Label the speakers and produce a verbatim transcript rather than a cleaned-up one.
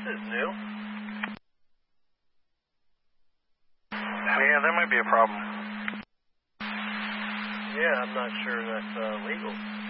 Speaker 1: is new.
Speaker 2: Yeah, that might be a problem.
Speaker 1: Yeah, I'm not sure that's uh, legal.